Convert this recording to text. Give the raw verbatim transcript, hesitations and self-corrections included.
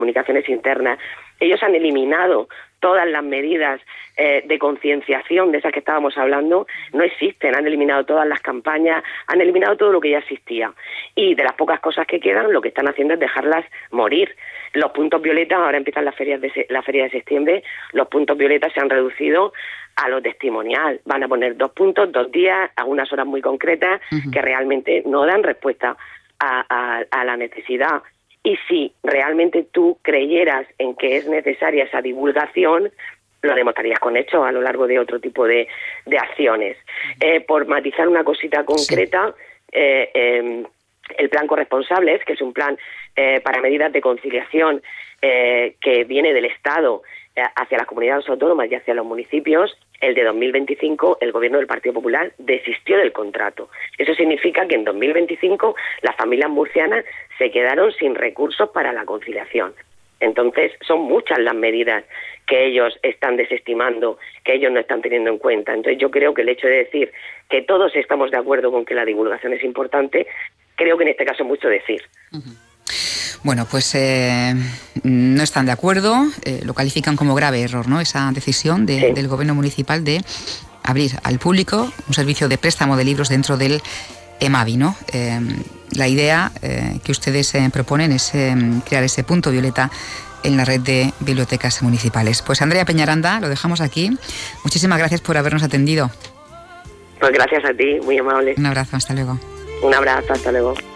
comunicaciones internas. Ellos han eliminado todas las medidas eh, de concienciación de esas que estábamos hablando, no existen, han eliminado todas las campañas, han eliminado todo lo que ya existía. Y de las pocas cosas que quedan, lo que están haciendo es dejarlas morir. Los puntos violetas, ahora empiezan las ferias de la feria de septiembre, los puntos violetas se han reducido a lo testimonial. Van a poner dos puntos, dos días, a unas horas muy concretas, uh-huh. que realmente no dan respuesta a, a, a la necesidad. Y si realmente tú creyeras en que es necesaria esa divulgación, lo demostrarías con hechos a lo largo de otro tipo de, de acciones. Eh, por matizar una cosita concreta, sí. eh, eh, el plan Corresponsables, que es un plan eh, para medidas de conciliación eh, que viene del Estado eh, hacia las comunidades autónomas y hacia los municipios, el de dos mil veinticinco, el gobierno del Partido Popular desistió del contrato. Eso significa que en dos mil veinticinco las familias murcianas se quedaron sin recursos para la conciliación. Entonces, son muchas las medidas que ellos están desestimando, que ellos no están teniendo en cuenta. Entonces, yo creo que el hecho de decir que todos estamos de acuerdo con que la divulgación es importante, creo que en este caso es mucho decir. Uh-huh. Bueno, pues eh, no están de acuerdo, eh, lo califican como grave error, ¿no? Esa decisión de, sí. del gobierno municipal de abrir al público un servicio de préstamo de libros dentro del EMAVI, ¿no? Eh, la idea eh, que ustedes eh, proponen es eh, crear ese punto violeta en la red de bibliotecas municipales. Pues Andrea Peñaranda, lo dejamos aquí. Muchísimas gracias por habernos atendido. Pues gracias a ti, muy amable. Un abrazo, hasta luego. Un abrazo, hasta luego.